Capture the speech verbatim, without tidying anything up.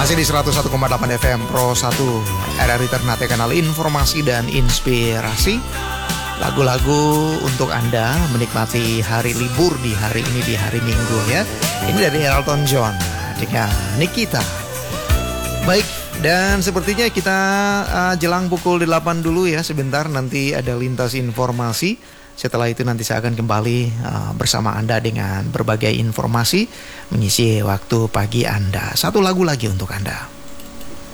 Masih di seratus satu koma delapan F M Pro satu R R I Ternate, kanal informasi dan inspirasi. Lagu-lagu untuk Anda menikmati hari libur di hari ini, di hari Minggu ya. Ini dari Elton John dengan Nikita. Baik, dan sepertinya kita uh, jelang pukul delapan dulu ya. Sebentar nanti ada lintas informasi. Setelah itu nanti saya akan kembali uh, bersama Anda dengan berbagai informasi mengisi waktu pagi Anda. Satu lagu lagi untuk Anda.